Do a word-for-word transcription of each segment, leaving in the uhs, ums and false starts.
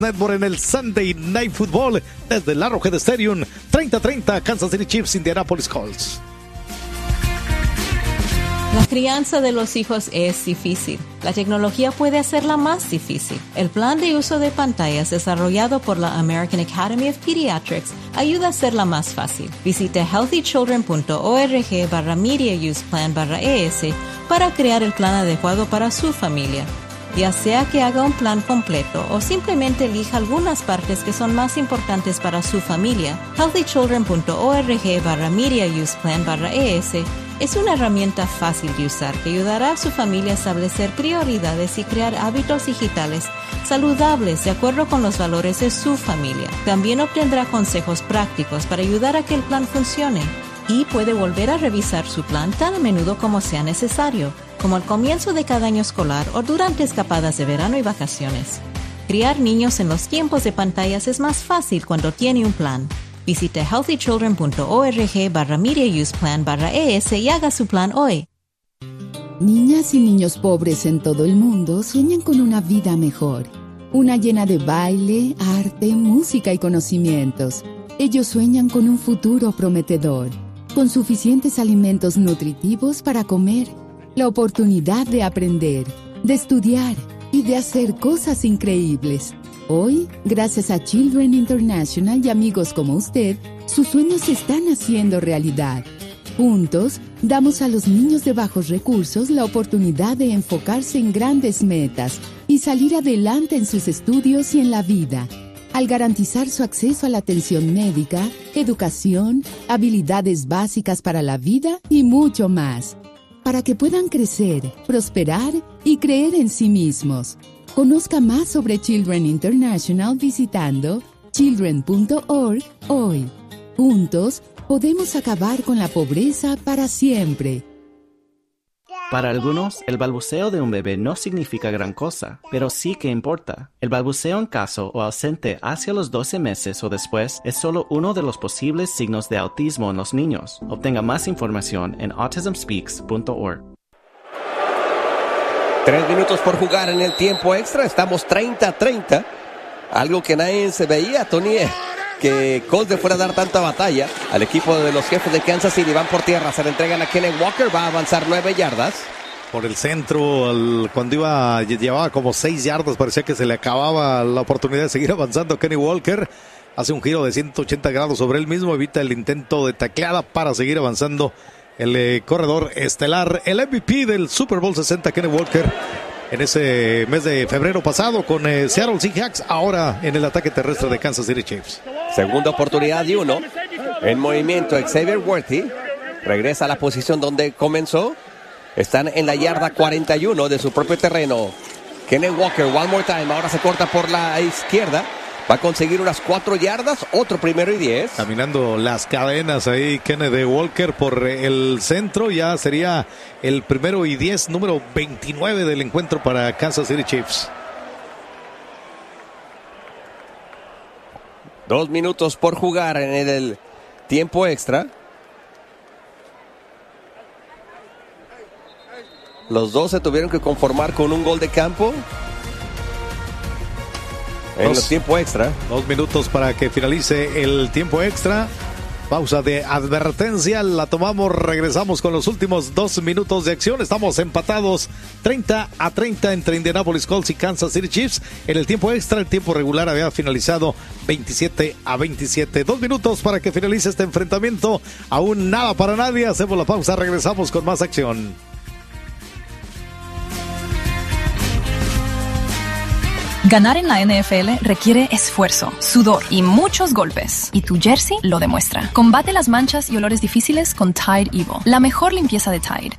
Network en el Sunday Night Football desde el Arrowhead Stadium, treinta a treinta, Kansas City Chiefs, Indianapolis Colts. La crianza de los hijos es difícil. La tecnología puede hacerla más difícil. El plan de uso de pantallas desarrollado por la American Academy of Pediatrics ayuda a hacerla más fácil. Visite healthychildren.org barra media use plan barra es para crear el plan adecuado para su familia. Ya sea que haga un plan completo o simplemente elija algunas partes que son más importantes para su familia, healthychildren.org barra media use plan barra es es una herramienta fácil de usar que ayudará a su familia a establecer prioridades y crear hábitos digitales saludables de acuerdo con los valores de su familia. También obtendrá consejos prácticos para ayudar a que el plan funcione y puede volver a revisar su plan tan a menudo como sea necesario, como al comienzo de cada año escolar o durante escapadas de verano y vacaciones. Criar niños en los tiempos de pantallas es más fácil cuando tiene un plan. Visite healthychildren.org barra media use plan barra es y haga su plan hoy. Niñas y niños pobres en todo el mundo sueñan con una vida mejor. Una llena de baile, arte, música y conocimientos. Ellos sueñan con un futuro prometedor, con suficientes alimentos nutritivos para comer, la oportunidad de aprender, de estudiar y de hacer cosas increíbles. Hoy, gracias a Children International y amigos como usted, sus sueños se están haciendo realidad. Juntos, damos a los niños de bajos recursos la oportunidad de enfocarse en grandes metas y salir adelante en sus estudios y en la vida, al garantizar su acceso a la atención médica, educación, habilidades básicas para la vida y mucho más, para que puedan crecer, prosperar y creer en sí mismos. Conozca más sobre Children International visitando children punto org hoy. Juntos podemos acabar con la pobreza para siempre. Para algunos, el balbuceo de un bebé no significa gran cosa, pero sí que importa. El balbuceo en caso o ausente hacia los doce meses o después es solo uno de los posibles signos de autismo en los niños. Obtenga más información en autism speaks punto org. Tres minutos por jugar en el tiempo extra. Estamos treinta a treinta. Algo que nadie se veía, Tony, que Colts le fuera a dar tanta batalla al equipo de los Jefes de Kansas City. Van por tierra, se le entregan a Kenneth Walker. Va a avanzar nueve yardas. Por el centro, el, cuando iba, llevaba como seis yardas, parecía que se le acababa la oportunidad de seguir avanzando. Kenny Walker hace un giro de ciento ochenta grados sobre él mismo, evita el intento de tacleada para seguir avanzando. El eh, corredor estelar, el M V P del Super Bowl sesenta, Kenny Walker, en ese mes de febrero pasado con eh, Seattle Seahawks, ahora en el ataque terrestre de Kansas City Chiefs. Segunda oportunidad y uno. En movimiento, Xavier Worthy regresa a la posición donde comenzó. Están en la yarda cuarenta y uno de su propio terreno. Kenneth Walker, one more time, ahora se corta por la izquierda. Va a conseguir unas cuatro yardas, otro primero y diez. Caminando las cadenas ahí, Kenneth Walker por el centro. Ya sería el primero y diez, número veintinueve del encuentro para Kansas City Chiefs. Dos minutos por jugar en el tiempo extra. Los dos se tuvieron que conformar con un gol de campo. En Dos, el tiempo extra. Dos minutos para que finalice el tiempo extra. Pausa de advertencia, la tomamos, regresamos con los últimos dos minutos de acción. Estamos empatados treinta a treinta entre Indianapolis Colts y Kansas City Chiefs. En el tiempo extra, el tiempo regular había finalizado veintisiete a veintisiete. Dos minutos para que finalice este enfrentamiento. Aún nada para nadie. Hacemos la pausa, regresamos con más acción. Ganar en la N F L requiere esfuerzo, sudor y muchos golpes. Y tu jersey lo demuestra. Combate las manchas y olores difíciles con Tide Evo, la mejor limpieza de Tide.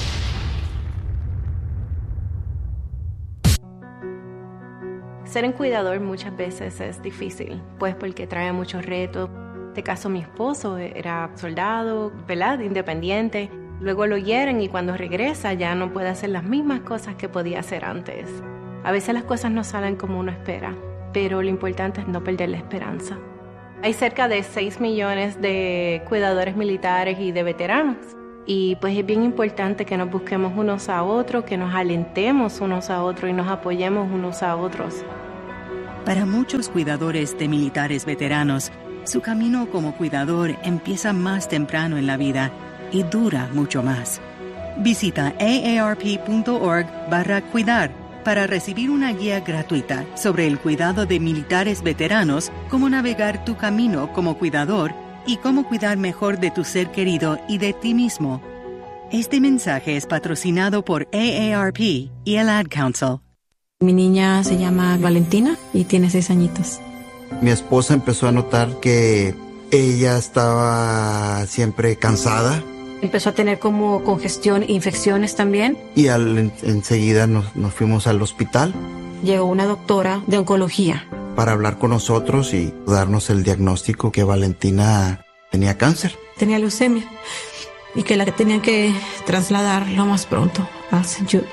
Ser un cuidador muchas veces es difícil, pues porque trae muchos retos. En este caso, mi esposo era soldado, ¿verdad? Independiente. Luego lo hieren y cuando regresa ya no puede hacer las mismas cosas que podía hacer antes. A veces las cosas no salen como uno espera, pero lo importante es no perder la esperanza. Hay cerca de seis millones de cuidadores militares y de veteranos. Y pues es bien importante que nos busquemos unos a otros, que nos alentemos unos a otros y nos apoyemos unos a otros. Para muchos cuidadores de militares veteranos, su camino como cuidador empieza más temprano en la vida y dura mucho más. Visita aarp.org barra cuidar para recibir una guía gratuita sobre el cuidado de militares veteranos, cómo navegar tu camino como cuidador y cómo cuidar mejor de tu ser querido y de ti mismo. Este mensaje es patrocinado por A A R P y el Ad Council. Mi niña se llama Valentina y tiene seis añitos. Mi esposa empezó a notar que ella estaba siempre cansada. Empezó a tener como congestión e infecciones también. Y al, en, enseguida nos, nos fuimos al hospital. Llegó una doctora de oncología para hablar con nosotros y darnos el diagnóstico que Valentina tenía cáncer. Tenía leucemia y que la tenían que trasladar lo más pronto a Saint Jude.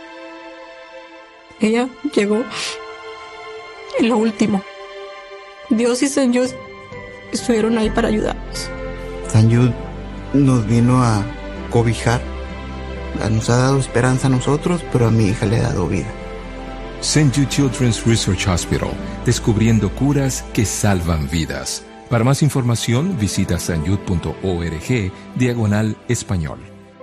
Ella llegó en lo último. Dios y Saint Jude estuvieron ahí para ayudarnos. Saint Jude nos vino a cobijar. Nos ha dado esperanza a nosotros, pero a mi hija le ha dado vida. Saint Jude Children's Research Hospital, descubriendo curas que salvan vidas. Para más información, visita sanjude.org, diagonal español.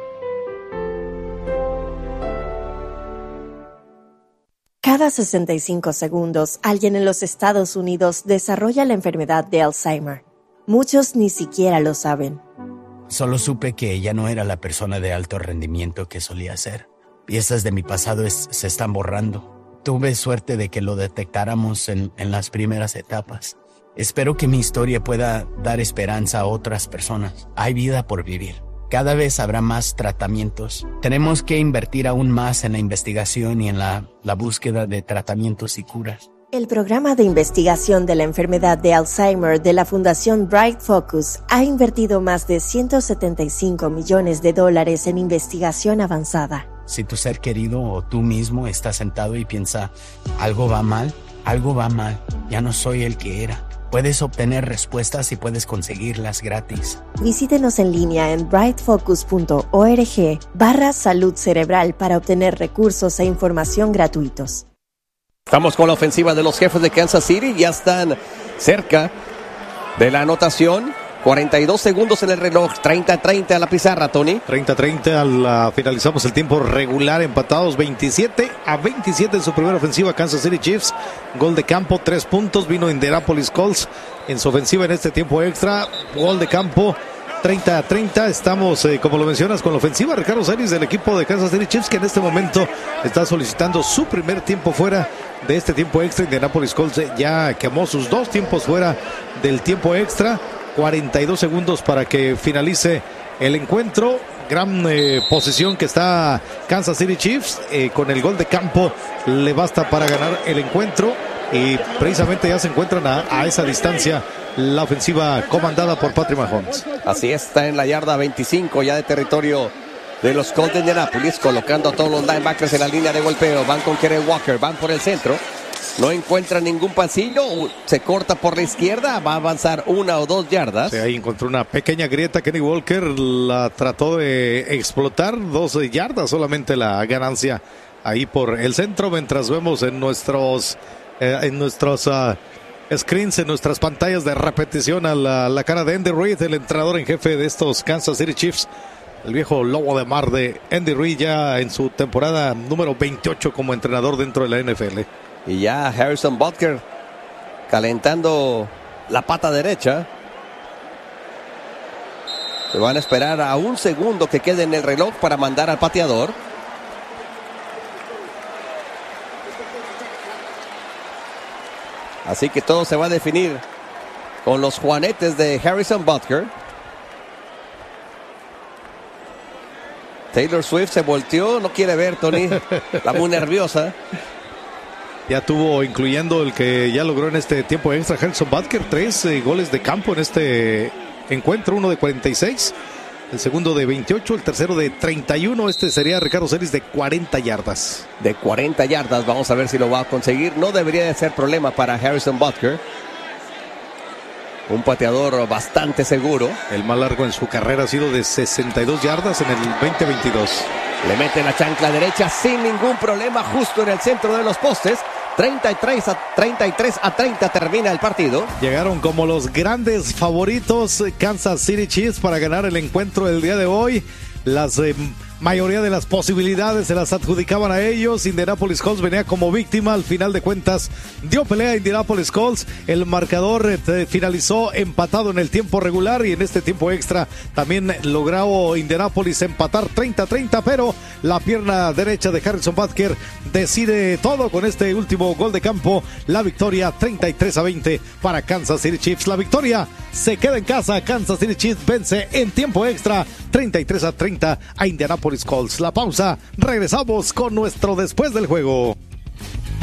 Cada sesenta y cinco segundos, alguien en los Estados Unidos desarrolla la enfermedad de Alzheimer. Muchos ni siquiera lo saben. Solo supe que ella no era la persona de alto rendimiento que solía ser. Piezas de mi pasado es, se están borrando. Tuve suerte de que lo detectáramos en, en las primeras etapas. Espero que mi historia pueda dar esperanza a otras personas. Hay vida por vivir. Cada vez habrá más tratamientos. Tenemos que invertir aún más en la investigación y en la, la búsqueda de tratamientos y curas. El programa de investigación de la enfermedad de Alzheimer de la Fundación Bright Focus ha invertido más de ciento setenta y cinco millones de dólares en investigación avanzada. Si tu ser querido o tú mismo estás sentado y piensa, algo va mal, algo va mal, ya no soy el que era. Puedes obtener respuestas y puedes conseguirlas gratis. Visítenos en línea en brightfocus.org barra salud cerebral para obtener recursos e información gratuitos. Estamos con la ofensiva de los Jefes de Kansas City. Ya están cerca de la anotación. cuarenta y dos segundos en el reloj. treinta a treinta a la pizarra, Tony. treinta a treinta. Al, finalizamos el tiempo regular. Empatados veintisiete a veintisiete en su primera ofensiva. Kansas City Chiefs. Gol de campo. Tres puntos. Vino Indianapolis Colts en su ofensiva en este tiempo extra. Gol de campo. treinta a treinta, estamos, eh, como lo mencionas, con la ofensiva Ricardo Celis del equipo de Kansas City Chiefs, que en este momento está solicitando su primer tiempo fuera de este tiempo extra. Indianapolis Colts ya quemó sus dos tiempos fuera del tiempo extra. cuarenta y dos segundos para que finalice el encuentro. Gran eh, posición que está Kansas City Chiefs, eh, con el gol de campo le basta para ganar el encuentro, y precisamente ya se encuentran a, a esa distancia la ofensiva comandada por Patrick Mahomes. Así está en la yarda veinticinco ya de territorio de los Colts de Indianapolis, colocando a todos los linebackers en la línea de golpeo. Van con Kenneth Walker, van por el centro, no encuentra ningún pasillo, se corta por la izquierda, va a avanzar una o dos yardas. Sí, ahí encontró una pequeña grieta. Kenny Walker la trató de explotar, dos yardas solamente la ganancia ahí por el centro, mientras vemos en nuestros eh, en nuestros uh, screens, en nuestras pantallas de repetición a la, la cara de Andy Reid, el entrenador en jefe de estos Kansas City Chiefs, el viejo lobo de mar de Andy Reid, ya en su temporada número veintiocho como entrenador dentro de la N F L. Y ya Harrison Butker calentando la pata derecha. Se van a esperar a un segundo que quede en el reloj para mandar al pateador. Así que todo se va a definir con los juanetes de Harrison Butker. Taylor Swift se volteó, no quiere ver, Tony. Está muy nerviosa. Ya tuvo, incluyendo el que ya logró en este tiempo extra, Harrison Butker, tres eh, goles de campo en este encuentro, uno de cuarenta y seis, el segundo de veintiocho, el tercero de treinta y uno, este sería Ricardo Celis de cuarenta yardas. De cuarenta yardas, vamos a ver si lo va a conseguir. No debería de ser problema para Harrison Butker. Un pateador bastante seguro. El más largo en su carrera ha sido de sesenta y dos yardas en el veinte veintidós. Le mete la chancla derecha sin ningún problema, justo en el centro de los postes. treinta y tres a treinta y tres a treinta termina el partido. Llegaron como los grandes favoritos Kansas City Chiefs para ganar el encuentro del día de hoy. Las eh, mayoría de las posibilidades se las adjudicaban a ellos. Indianapolis Colts venía como víctima. Al final de cuentas dio pelea a Indianapolis Colts. El marcador eh, finalizó empatado en el tiempo regular, y en este tiempo extra también logró Indianapolis empatar treinta a treinta, pero la pierna derecha de Harrison Butker decide todo con este último gol de campo. La victoria treinta y tres a veinte para Kansas City Chiefs. La victoria se queda en casa. Kansas City Chiefs vence en tiempo extra treinta y tres a treinta a Indianapolis Colts. La pausa, regresamos con nuestro después del juego.